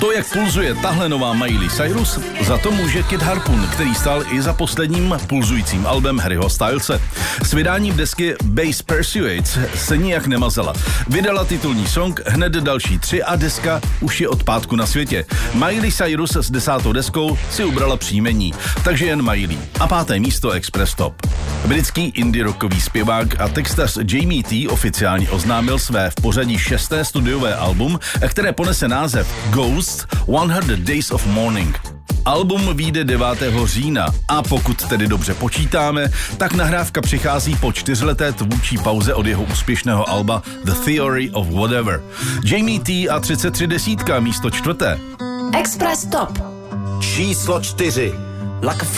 To, jak pulzuje tahle nová Miley Cyrus, za to může Kid Harpoon, který stál i za posledním pulzujícím albem Harryho Stylese. S vydáním desky Bass Persuades se nijak nemazala. Vydala titulní song, hned další 3 a deska už je od pátku na světě. Miley Cyrus s 10. deskou si ubrala příjmení, takže jen Miley. A 5. místo Express Top. Britský indie rockový zpěvák a textař Jamie T oficiálně oznámil své v pořadí 6. studiové album, které ponese název Ghosts 100 Days of Mourning. Album vyjde 9. října a pokud tedy dobře počítáme, tak nahrávka přichází po 4leté tvůrčí pauze od jeho úspěšného alba The Theory of Whatever. Jamie T a 33 desítka místo 4. Express Top. Číslo 4.